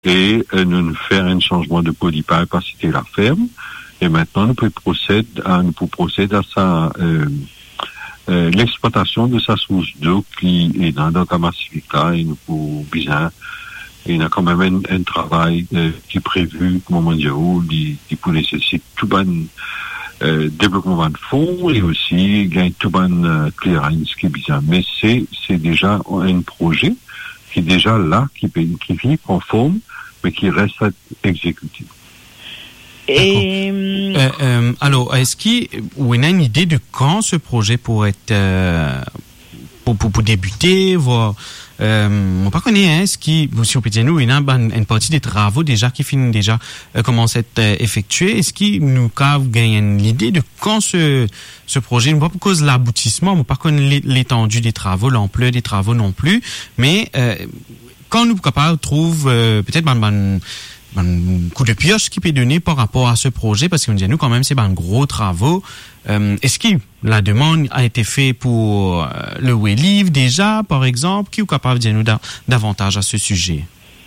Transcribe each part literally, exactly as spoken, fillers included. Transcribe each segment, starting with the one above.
et euh, nous nous faire un changement de polypipe par citer la ferme. Et maintenant, nous pouvons procéder à, nous pouvons procéder à sa, euh, euh, l'exploitation de sa source d'eau qui est dans, dans la massifique là, et nous pouvons bien, il y a quand même un, un travail euh, qui est prévu, comme on dit, qui, qui peut nécessiter tout bon euh, développement de fonds et aussi gain tout bon euh, clearance qui est bien. Mais c'est, c'est déjà un projet qui est déjà là, qui, qui vit en forme, mais qui reste à exécuter. Et euh, euh, alors, est-ce qu'il y a une idée de quand ce projet pourrait être euh, pour, pour, pour débuter, voir euh, on pas connaît hein, est-ce qui si on peut dire nous il y a une, une partie des travaux déjà qui finissent déjà euh, commencent à être euh, effectués. Est-ce qu'il nous gagne l'idée de quand ce ce projet, non pas pour cause de l'aboutissement, on pas connaît l'étendue des travaux, l'ampleur des travaux non plus, mais euh, quand nous capables trouve euh, peut-être ben, ben, un coup de pioche qui peut donner par rapport à ce projet, parce qu'on dit nous quand même c'est un gros travaux. Euh, est-ce que la demande a été faite pour euh, le WELIV déjà, par exemple, qui est capable de dire nous da- davantage à ce sujet?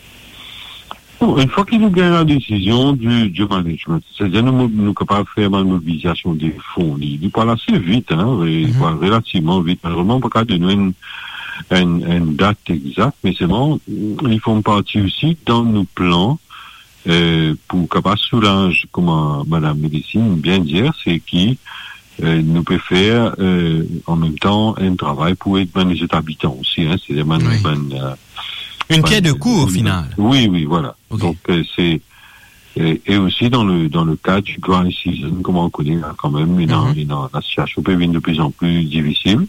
Bon, une fois qu'il nous gagne la décision du, du management, c'est-à-dire nous nous capables de faire une mobilisation des fonds, il parle assez vite, hein, mm-hmm. relativement vite, vraiment pas qu'à donner une, une, une date exacte, mais c'est bon, ils font partie aussi dans nos plans. Euh, pour capable soulager, comment Madame Médecine bien dire, c'est qui euh, nous peut faire euh, en même temps un travail pour être ben, les habitants aussi, hein, c'est des man, oui. ben, euh, une ben, pierre de coup au final. Oui, oui, voilà. Okay. Donc euh, c'est et, et aussi dans le dans le cas du dry season, comme on connaît là, quand même, et dans, mm-hmm. dans la situation peut devenir de plus en plus difficile.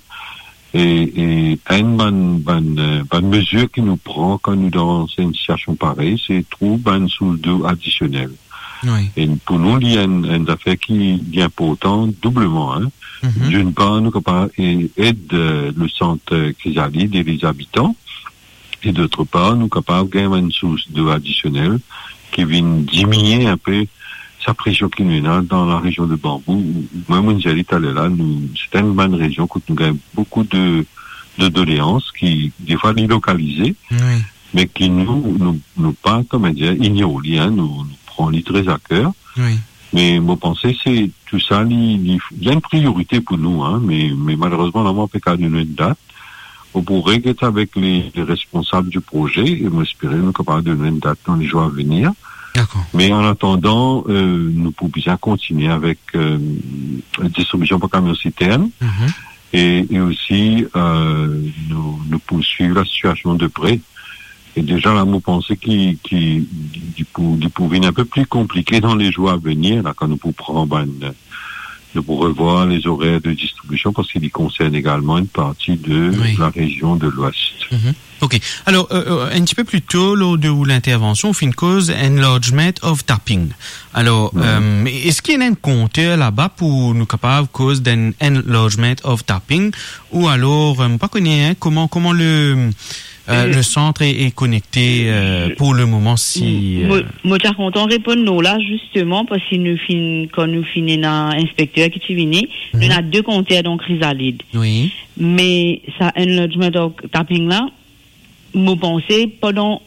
Et, et une bonne, bonne, bonne mesure qui nous prend quand nous dans une situation pareille, c'est trouver une source d'eau additionnelle. Oui. Et pour nous, il y a une, une affaire qui est important doublement. Hein. Mm-hmm. D'une part, nous capables aide le centre chrysalide et les habitants. Et d'autre part, nous capables de gagner une source d'eau additionnelle qui vient diminuer un peu sa pression qui nous a dans la région de Bambou. Même on dit là, nous, c'est une bonne région où nous avons beaucoup de, de doléances qui, des fois, délocalisées, oui. mais qui nous, nous, nous pas, comment dire, ignorent, hein, nous, nous prend très à cœur. Oui. Mais, mon pensée, c'est, tout ça, il y a une priorité pour nous, hein, mais, mais malheureusement, là, on peut pas donner une date. On pourrait être avec les, les responsables du projet et m'espérer nous capables de donner une date dans les jours à venir. D'accord. Mais en attendant, euh, nous pouvons bien continuer avec euh, la distribution par camion citerne mm-hmm. et, et aussi euh, nous, nous poursuivre la situation de près. Et déjà là, nous pensons qu'il qui, qui, qui pouvait être un peu plus compliqué dans les jours à venir, là, quand nous pouvons prendre une, nous pouvons revoir les horaires de distribution parce qu'il y concerne également une partie de oui. la région de l'Ouest. Mm-hmm. Ok. Alors, euh, un petit peu plus tôt, lors de l'intervention, on fait une cause enlargement of tapping. Alors, mm-hmm. euh, est-ce qu'il y a un compteur là-bas pour nous capables cause d'un enlargement of tapping ou alors, euh, pas connaître hein, comment comment le euh, le centre est, est connecté euh, pour le moment si. Euh... Moi, j'ai content répondre nous là justement parce que nous fin quand nous finissons l'inspecteur qui est venu, mm-hmm. nous avons deux compteurs donc chrysalide. Oui. Mais ça enlargement of tapping là. Moi, pensais, pendant,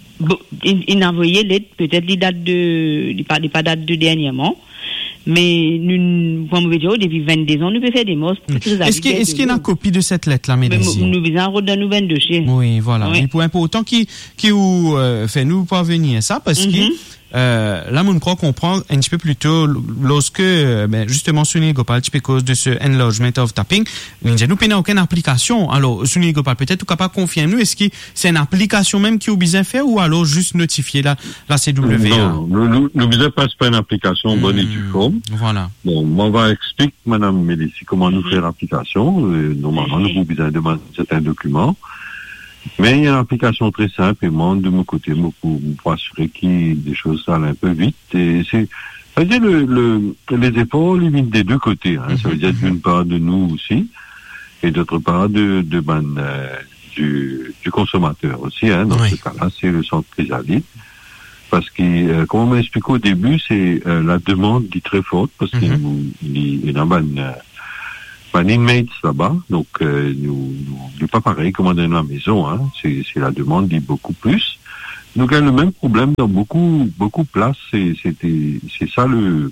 il, il a envoyé l'aide, peut-être les dates de, les pas, les pas dates de dernièrement, mais nous, comme vous dire, depuis vingt-deux ans, nous pouvons faire des morts pour mmh. Est-ce qu'il, est-ce qu'il y a une copie de cette lettre-là, mesdames? Nous visons un rôle dans nous vingt-deux chez. Oui, voilà. Oui. Il faut important qui, qui, euh, fait nous parvenir ça, parce mm-hmm. que, Euh, là, mon croit comprendre un petit peu plus tôt lorsque, ben, justement, Sunil Gopal, tu peux cause de ce enlargement of tapping, nous n'avons aucune application. Alors, Sunil Gopal, peut-être, ou capable de confirmer nous, est-ce que c'est une application même qui est besoin de faire ou alors juste notifier la, la C W A? Non, nous, nous, nous passe pas une application mmh, bonne et due forme. Voilà. Bon, on va expliquer, Madame Médici, comment nous faire l'application. Euh, normalement, nous, vous besoin de demander certains documents. Mais il y a une application très simple et moi, de mon côté, moi, pour, pour assurer qu'il y ait des choses allent un peu vite. Et c'est, ça veut dire le, le, les efforts limitent des deux côtés. Hein. Ça veut dire d'une part de nous aussi et d'autre part de, de ben, euh, du, du consommateur aussi. Hein. Dans oui. ce cas-là, c'est le centre chrysalide. Parce que, euh, comme on m'a expliqué au début, c'est euh, la demande est très forte parce mm-hmm. qu'il il, il y a une euh, un inmates là-bas, donc euh, nous, nous, nous pas pareil comme dans la maison, hein. c'est, c'est la demande dit beaucoup plus, nous avons le même problème dans beaucoup, beaucoup de places. C'est, c'était, c'est ça le,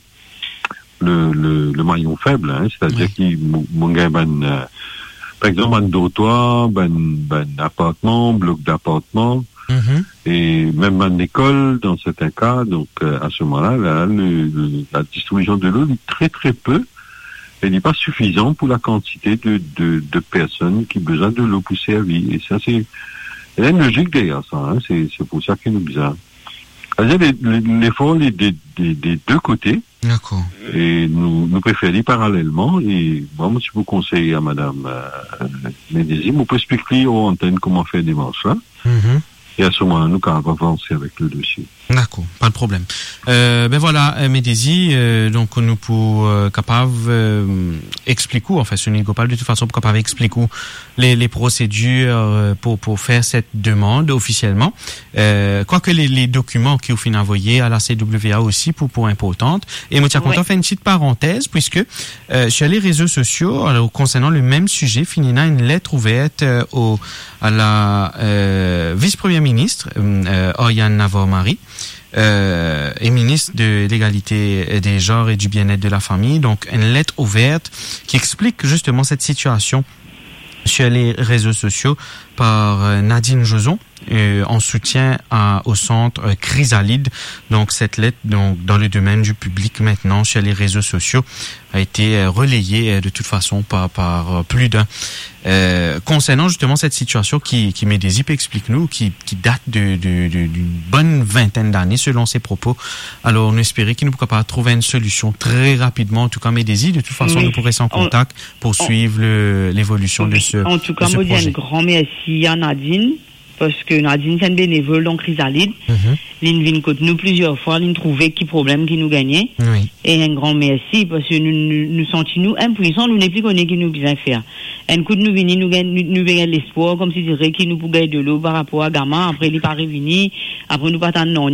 le, le, le maillon faible, hein. C'est-à-dire oui. qu'il, mon gars, ben, euh, par exemple, un dortoir, ben, ben, appartement, bloc d'appartement, mm-hmm. et même une école dans certains cas. Donc, euh, à ce moment-là, là, le, le, la distribution de l'eau est très, très peu. Elle n'est pas suffisante pour la quantité de, de, de personnes qui ont besoin de l'eau pour servir. Et ça, c'est, il y a une logique derrière ça, hein. C'est, c'est pour ça qu'il nous besoin. C'est-à-dire l'effort les, des, des, des deux côtés. D'accord. Et nous, nous préférons parallèlement. Et moi, je vous conseille à Madame euh, Médési, vous pouvez expliquer aux antennes comment faire des démarches là. Mm-hmm. Et à ce moment-là, nous allons avancer avec le dossier. D'accord, pas de problème. Euh, ben voilà, Médési, euh, donc nous pour euh, capable euh, expliquer, enfin, ce n'est pas de toute façon pour capable expliquer les, les procédures euh, pour pour faire cette demande officiellement. Euh, quoique les, les documents qui ont fini envoyés à la C W A aussi pour pour importante. Et moi tiens content faire une petite parenthèse puisque euh, sur les réseaux sociaux, alors, concernant le même sujet, finina une lettre ouverte euh, au à la euh, vice-première ministre euh, Oriane Navarre-Marie. Euh, et ministre de l'égalité des genres et du bien-être de la famille. Donc, une lettre ouverte qui explique justement cette situation sur les réseaux sociaux par euh, Nadine Joson, euh, en soutien à, au centre euh, Chrysalide. Donc, cette lettre, donc, dans le domaine du public maintenant, sur les réseaux sociaux, a été euh, relayée euh, de toute façon par, par euh, plus d'un. Euh, concernant justement cette situation qui, qui Médési explique-nous, qui, qui date de, de, de, d'une bonne vingtaine d'années selon ses propos. Alors, on espérait qu'il nous pourra pas trouver une solution très rapidement. En tout cas, Médési, de toute façon, oui. nous pourrons être en contact pour on, suivre le, l'évolution on, de ce En tout cas, moi, je dis un grand merci à Nadine, parce que Nadine, c'est une bénévole dans Chrysalide. Mm-hmm. L'une vient côté nous plusieurs fois, l'une trouvait qui problème qui nous gagnait. Oui. Et un grand merci, parce que nous, nous, nous sentons nous impuissants, nous n'est plus connus qui nous bien faire. Un coup de nous venir, nous gagnons, nous gagnons l'espoir, comme si dirait qui nous pour gagner de l'eau par rapport à gamin, après il pas revenu, après nous pas tant non,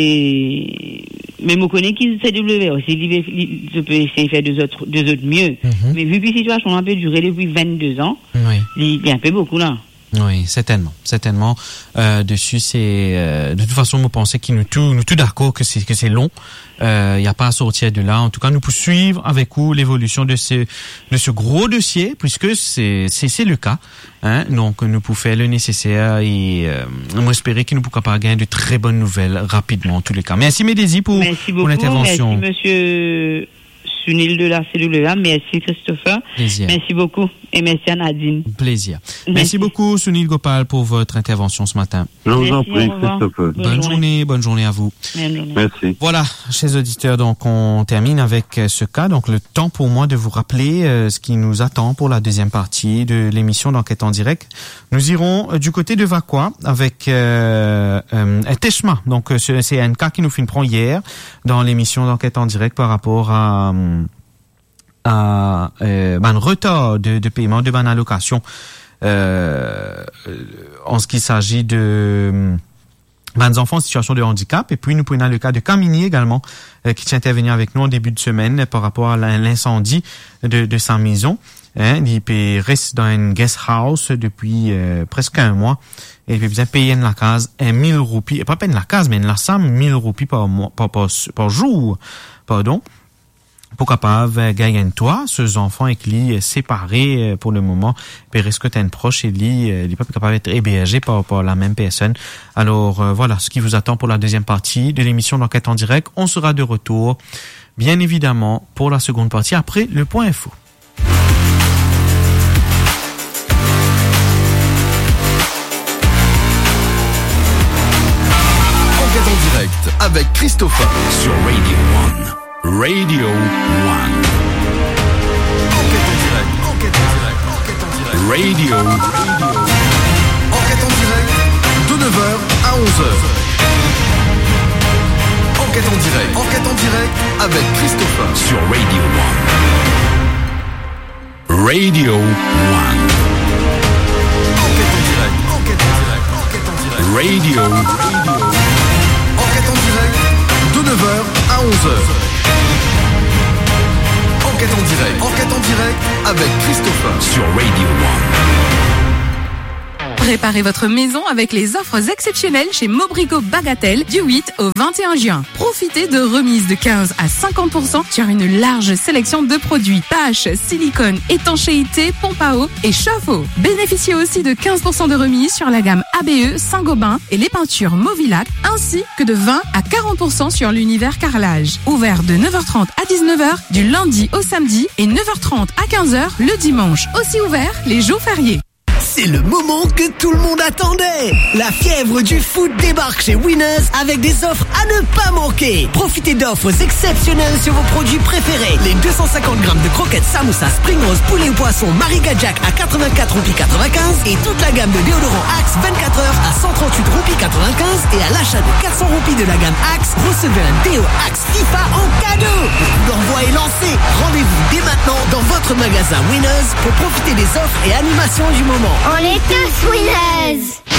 c'est, mais nous connaissons qui c'est W aussi, il peut essayer de faire deux autres, deux autres mieux. Mm-hmm. Mais vu que la situation a un peu duré depuis vingt-deux ans, oui. il y a un peu beaucoup là. Oui, certainement, certainement. Euh, dessus, c'est euh, de toute façon, nous pensons qu'il nous tout, nous tout d'accord que c'est que c'est long. Il euh, n'y a pas à sortir de là. En tout cas, nous pouvons suivre avec vous l'évolution de ce de ce gros dossier, puisque c'est c'est c'est le cas. Hein? Donc, nous pouvons faire le nécessaire et euh, on espérer qu'il nous pourra pas gagner de très bonnes nouvelles rapidement en tous les cas. Merci Médési pour merci beaucoup, pour l'intervention. Merci Monsieur Sunil de la C W A, merci Christopher. Plaisir. Merci beaucoup et merci à Nadine. Plaisir. Merci, merci beaucoup Sunil Gopal pour votre intervention ce matin. Je vous en prie, Christopher. Bonne, bonne journée. journée, bonne journée à vous. Journée. Merci. Voilà, chers auditeurs, donc on termine avec ce cas. Donc le temps pour moi de vous rappeler euh, ce qui nous attend pour la deuxième partie de l'émission d'Enquête en direct. Nous irons euh, du côté de Vaqua avec euh, euh, Teshma. Donc c'est un cas qui nous fait une prend hier dans l'émission d'Enquête en direct par rapport à à euh, ben, retard de, de paiement de ban allocation euh, en ce qui s'agit de ben, enfants en situation de handicap. Et puis nous prenons le cas de Camini également euh, qui tient à intervenir avec nous en début de semaine par rapport à l'incendie de, de sa maison. Hein, il reste dans une guest house depuis euh, presque un mois et il peut bien payer une la case un mille roupies, pas peine la case mais une la somme mille roupies par mois, par, par, par jour, pardon. Pour capable gagner un toit, ces enfants et qui séparés pour le moment, puis risque d'être proche et lui, il n'est pas capable d'être hébergé par, par la même personne. Alors euh, voilà ce qui vous attend pour la deuxième partie de l'émission d'Enquête en direct. On sera de retour, bien évidemment, pour la seconde partie après le point info. Enquête en direct avec Christopher sur Radio One. Radio One. Enquête en direct, enquête en direct, enquête en direct. Radio, Radio. Enquête en direct de neuf heures à onze heures. Enquête en direct, enquête en direct avec Christopher sur Radio One. Radio One. Enquête en direct, enquête en direct, enquête en direct. Radio, Radio. Enquête en direct de neuf heures à onze heures. Enquête en direct, enquête en direct avec Christopher sur Radio One. Préparez votre maison avec les offres exceptionnelles chez Mobrico Bagatelle du huit au vingt et un juin. Profitez de remises de quinze à cinquante pour cent sur une large sélection de produits tâches, silicone, étanchéité, pompe à eau et chauffe-eau. Bénéficiez aussi de quinze pour cent de remise sur la gamme A B E, Saint-Gobain et les peintures Movilac, ainsi que de vingt à quarante pour cent sur l'univers carrelage. Ouvert de neuf heures trente à dix-neuf heures du lundi au samedi et neuf heures trente à quinze heures le dimanche. Aussi ouvert les jours fériés. C'est le moment que tout le monde attendait. La fièvre du foot débarque chez Winners avec des offres à ne pas manquer. Profitez d'offres exceptionnelles sur vos produits préférés. Les deux cent cinquante grammes de croquettes Samoussa Spring Rose poulet ou poisson Mariga Jack à quatre-vingt-quatre roupies quatre-vingt-quinze et toute la gamme de déodorant Axe vingt-quatre heures à cent trente-huit roupies quatre-vingt-quinze et à l'achat de quatre cents roupies de la gamme Axe, recevez un déo Axe FIFA en cadeau. Le coup d'envoi est lancé. Rendez-vous dès maintenant dans votre magasin Winners pour profiter des offres et animations du moment. On est tous winners!